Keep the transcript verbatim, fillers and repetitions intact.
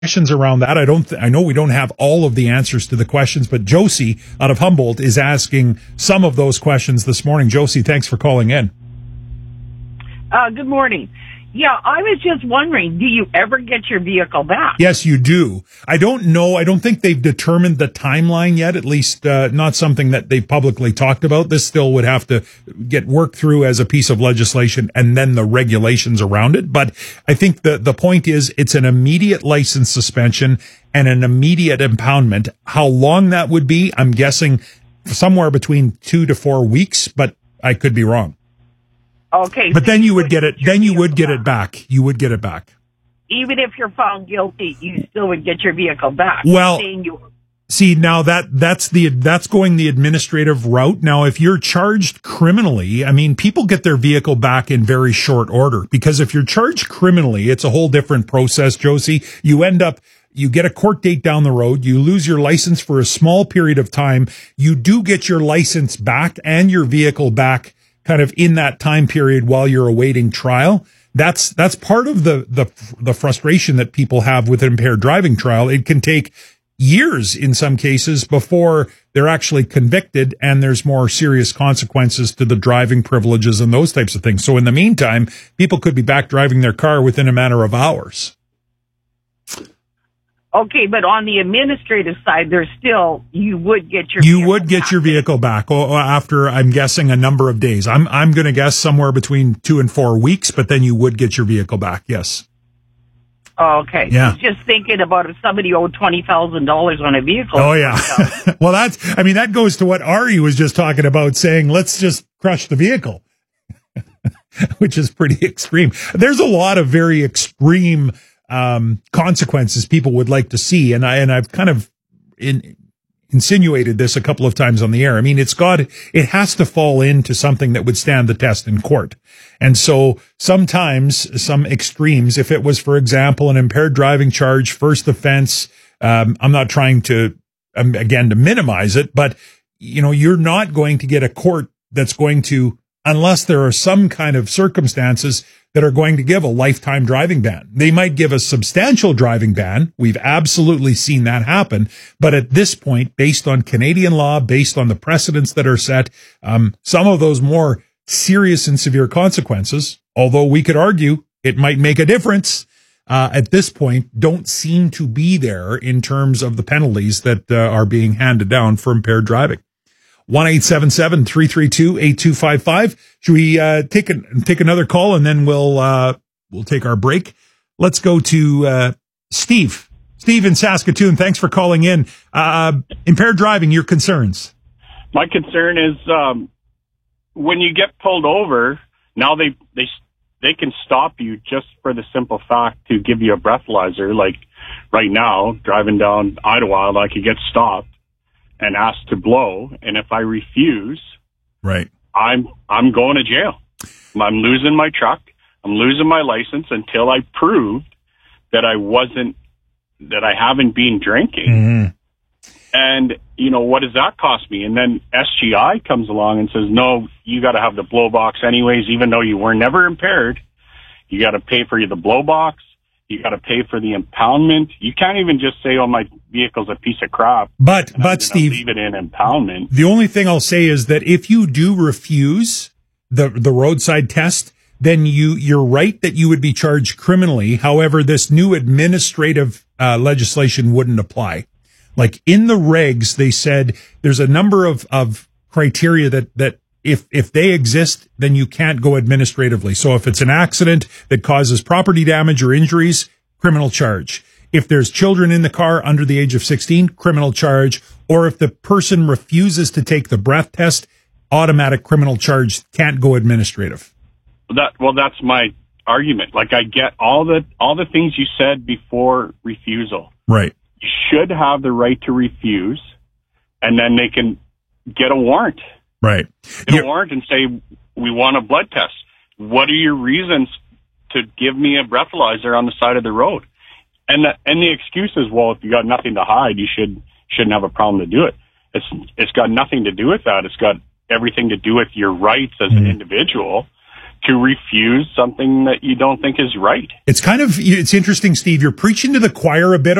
questions around that. I don't, th- I know we don't have all of the answers to the questions, but Josie out of Humboldt is asking some of those questions this morning. Josie, thanks for calling in. Uh, good morning. Yeah, I was just wondering, do you ever get your vehicle back? Yes, you do. I don't know. I don't think they've determined the timeline yet, at least uh, not something that they've publicly talked about. This still would have to get worked through as a piece of legislation and then the regulations around it. But I think the, the point is it's an immediate license suspension and an immediate impoundment. How long that would be, I'm guessing somewhere between two to four weeks, but I could be wrong. Okay. But then you would get it, then you would get it back. You would get it back. Even if you're found guilty, you still would get your vehicle back. Well, you- see, now that, that's the, that's going the administrative route. Now, if you're charged criminally, I mean, people get their vehicle back in very short order, because if you're charged criminally, it's a whole different process, Josie. You end up, you get a court date down the road, you lose your license for a small period of time. You do get your license back and your vehicle back kind of in that time period while you're awaiting trial. That's, that's part of the, the, the frustration that people have with impaired driving trial. It can take years in some cases before they're actually convicted, and there's more serious consequences to the driving privileges and those types of things. So in the meantime, people could be back driving their car within a matter of hours. Okay, but on the administrative side, there's still, you would get your You would get your vehicle back after, I'm guessing, a number of days. I'm I'm going to guess somewhere between two and four weeks, but then you would get your vehicle back, yes. Okay. Yeah. I was just thinking about if somebody owed twenty thousand dollars on a vehicle. Oh, yeah. Well, that's, I mean, that goes to what Ari was just talking about, saying, let's just crush the vehicle, which is pretty extreme. There's a lot of very extreme Um, consequences people would like to see. And I, and I've kind of in, insinuated this a couple of times on the air. I mean, it's got, it has to fall into something that would stand the test in court. And so sometimes some extremes, if it was, for example, an impaired driving charge, first offense, um, I'm not trying to, um, again, to minimize it, but you know, you're not going to get a court that's going to, unless there are some kind of circumstances that are going to give a lifetime driving ban. They might give a substantial driving ban. We've absolutely seen that happen. But at this point, based on Canadian law, based on the precedents that are set, um, some of those more serious and severe consequences, although we could argue it might make a difference, uh, at this point, don't seem to be there in terms of the penalties that uh, are being handed down for impaired driving. one eight seven seven, three three two, eight two five five. Should we uh, take a, take another call, and then we'll uh, we'll take our break? Let's go to uh, Steve. Steve in Saskatoon. Thanks for calling in. Uh, impaired driving, your concerns? My concern is um, when you get pulled over, now they they they can stop you just for the simple fact to give you a breathalyzer. Like right now, driving down Idlewild, I could get stopped and asked to blow, and if I refuse, right, I'm I'm going to jail. I'm losing my truck. I'm losing my license until I proved that I wasn't, that I haven't been drinking. Mm-hmm. And you know, what does that cost me? And then S G I comes along and says, no, you got to have the blow box anyways, even though you were never impaired. You got to pay for the blow box. You got to pay for the impoundment. You can't even just say, oh, my vehicle's a piece of crap. But, but Steve, leave it in impoundment. The only thing I'll say is that if you do refuse the, the roadside test, then you, you're right that you would be charged criminally. However, this new administrative uh, legislation wouldn't apply. Like in the regs, they said there's a number of, of criteria that, that, If if they exist, then you can't go administratively. So if it's an accident that causes property damage or injuries, criminal charge. If there's children in the car under the age of sixteen, criminal charge. Or if the person refuses to take the breath test, automatic criminal charge, can't go administrative. That well, that's my argument. Like I get all the all the things you said before refusal. Right. You should have the right to refuse, and then they can get a warrant. Right. Get a warrant and say, we want a blood test. What are your reasons to give me a breathalyzer on the side of the road? And the, and the excuse is, well, if you got nothing to hide, you should, shouldn't have a problem to do it. It's, it's got nothing to do with that. It's got everything to do with your rights as mm-hmm. an individual to refuse something that you don't think is right. It's kind of, it's interesting, Steve. You're preaching to the choir a bit